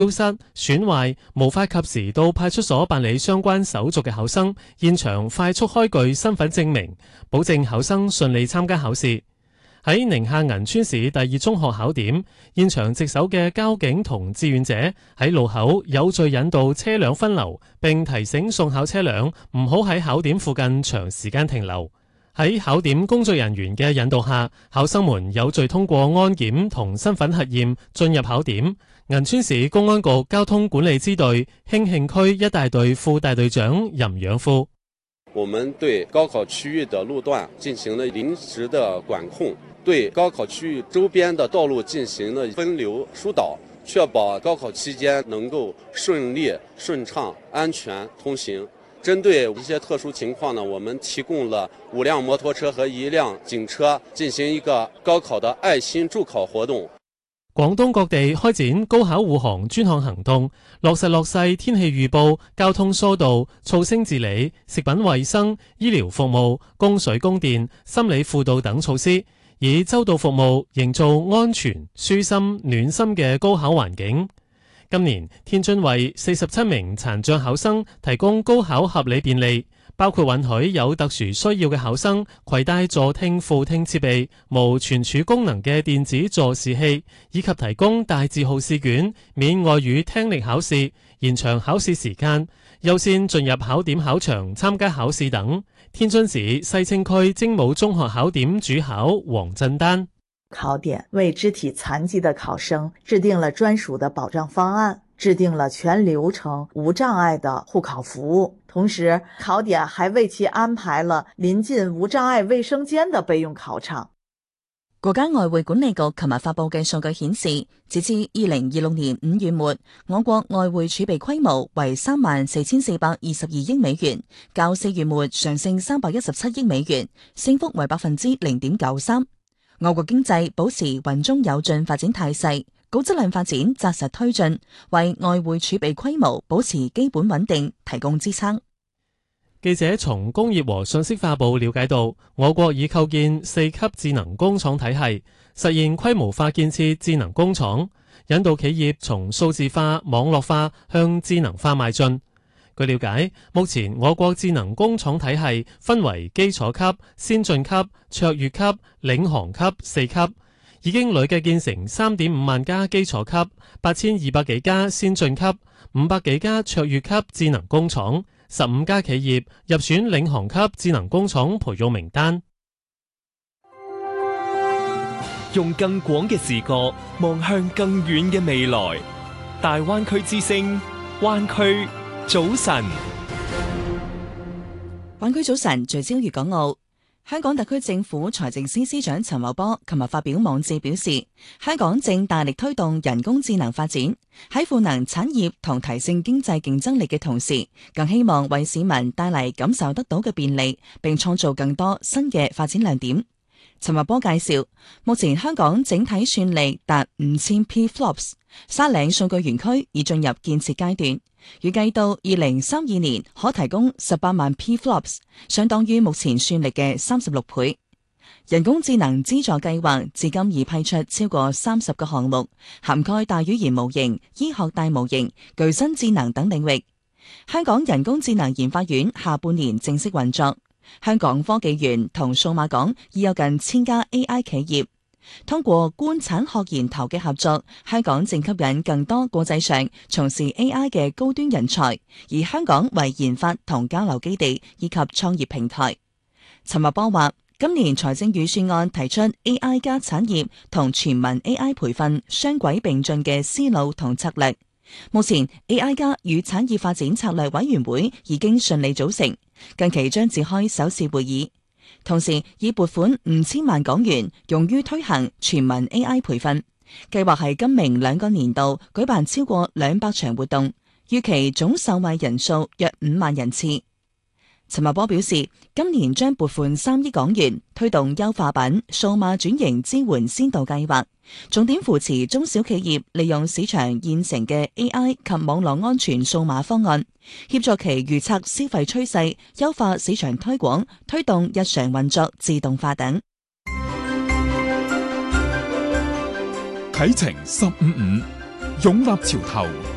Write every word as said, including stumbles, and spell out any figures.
消失、損壞、無法及時到派出所辦理相關手續嘅考生，現場快速開具身份證明，保證考生順利參加考試。喺寧夏銀川市第二中學考點，現場值守嘅交警同志願者喺路口有序引導車輛分流，並提醒送考車輛唔好喺考點附近長時間停留。喺考點工作人員嘅引導下，考生們有序通過安檢同身份核驗進入考點。銀川市公安局交通管理支隊興慶區一大隊副大隊長任養富： 我們對高考區域的路段進行了臨時的管控，對高考區域周邊的道路進行了分流疏導，確保高考期間能夠順利、順暢、安全通行。針對一些特殊情況呢，我們提供了五輛摩托車和一輛警車，進行一個高考的愛心助考活動。 廣東各地開展高考護航專項行動，落實落細天氣預報、交通疏導、噪聲治理、食品衛生、醫療服務、供水供電、心理輔導等措施，以周到服務營造安全、舒心、暖心嘅高考環境。今年天津為四十七名殘障考生提供高考合理便利，包括允許有特殊需要嘅考生攜帶助聽輔聽設備、無存儲功能嘅電子助視器，以及提供大字號試卷、免外語聽力考試、延長考試時間、優先進入考點考場參加考試等。天津市西青區精武中學考點主考黃振丹： 考點為肢體殘疾的考生制定了專屬的保障方案，制定了全流程無障礙的護考服務。同時，考點還為其安排了臨近無障礙衛生間的備用考場。 國家外匯管理局琴日發佈嘅數據顯示，截至二零二六年五月末，我國外匯儲備規模為三萬四千四百二十二億美元，較四月末上升三百一十七億美元，升幅為百分之零點九三。我國經濟保持穩中有進發展態勢，高質量發展紮實推進，為外匯儲備規模保持基本穩定提供支撐。 記者從工業和信息化部了解到，我國已構建四級智能工廠體系，實現規模化建設智能工廠，引導企業從數字化、網絡化向智能化邁進。據了解，目前我國智能工廠體系分為基礎級、先進級、卓越級、領航級四級，已經累計建成三點五萬家基礎級、八千二百幾家先進級、五百幾家卓越級智能工廠，十五家企業入選領航級智能工廠培育名單。 用更廣嘅視覺望向更遠嘅未來，大灣區之聲，灣區早晨， 灣區早晨聚焦粵港澳。香港特區政府財政司司長陳茂波琴日發表網誌表示，香港正大力推動人工智能發展，喺賦能產業同提升經濟競爭力嘅同時，更希望為市民帶嚟感受得到嘅便利，並創造更多新嘅發展亮點。陳茂波介紹，目前香港整體算力達五千 P flops， 沙嶺數據園區已進入建設階段，預計到二零三二年可提供十八萬 P flops， 相當於目前算力嘅三十六倍。人工智能資助計劃至今已批出超過三十個項目，涵蓋大語言模型、醫學大模型、具身智能等領域。香港人工智能研發院下半年正式運作。香港科技園同數碼港已有近千家 A I 企業，通過官產學研投嘅合作，香港正吸引更多國際上從事 A I 嘅高端人才，而香港為研發同交流基地以及創業平台。陳茂波話，今年財政預算案提出 A I 加產業同全民 A I 培訓雙軌並進嘅思路同策略。目前 A I 加與產業發展策略委員會已經順利組成，近期將召開首次會議，同時以撥款五千萬港元用於推行全民 A I 培訓，計劃係今明兩個年度舉辦超過兩百場活動，預期總受惠人數約五萬人次。陳茂波表示，今年將撥款三億港元推動優化版數碼轉型支援先導計劃，重點扶持中小企業利用市場現成嘅 A I 及網絡安全數碼方案，協助其預測消費趨勢，優化市場推廣，推動日常運作自動化等。 啟程十五五，擁立潮頭。